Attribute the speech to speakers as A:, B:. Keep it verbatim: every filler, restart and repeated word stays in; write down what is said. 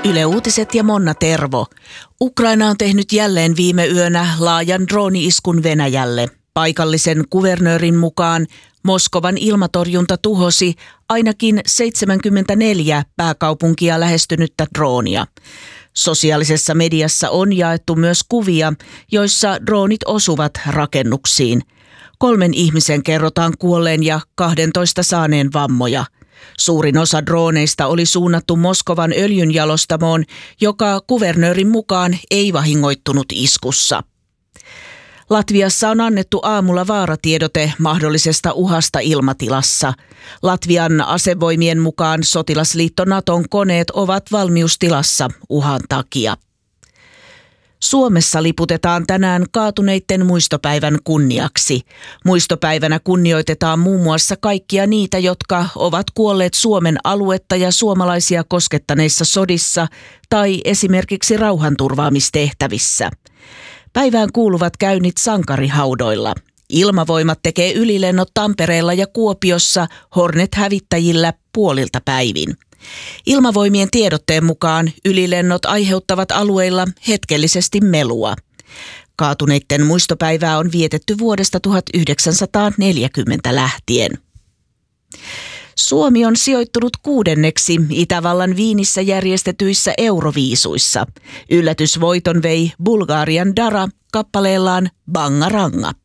A: Yle Uutiset ja Monna Tervo. Ukraina on tehnyt jälleen viime yönä laajan drooni-iskun Venäjälle. Paikallisen kuvernöörin mukaan Moskovan ilmatorjunta tuhosi ainakin seitsemänkymmentäneljä pääkaupunkia lähestynyttä droonia. Sosiaalisessa mediassa on jaettu myös kuvia, joissa droonit osuvat rakennuksiin. Kolmen ihmisen kerrotaan kuolleen ja kahdentoista saaneen vammoja. Suurin osa drooneista oli suunnattu Moskovan öljynjalostamoon, joka kuvernöörin mukaan ei vahingoittunut iskussa. Latviassa on annettu aamulla vaaratiedote mahdollisesta uhasta ilmatilassa. Latvian asevoimien mukaan sotilasliitto Naton koneet ovat valmiustilassa uhan takia. Suomessa liputetaan tänään kaatuneitten muistopäivän kunniaksi. Muistopäivänä kunnioitetaan muun muassa kaikkia niitä, jotka ovat kuolleet Suomen aluetta ja suomalaisia koskettaneissa sodissa tai esimerkiksi rauhanturvaamistehtävissä. Päivään kuuluvat käynnit sankarihaudoilla. Ilmavoimat tekee ylilennot Tampereella ja Kuopiossa Hornet-hävittäjillä puolilta päivin. Ilmavoimien tiedotteen mukaan ylilennot aiheuttavat alueilla hetkellisesti melua. Kaatuneitten muistopäivää on vietetty vuodesta tuhatyhdeksänsataaneljäkymmentä lähtien. Suomi on sijoittunut kuudenneksi Itävallan Viinissä järjestetyissä Euroviisuissa. Yllätysvoiton vei Bulgarian Dara kappaleellaan Bangaranga.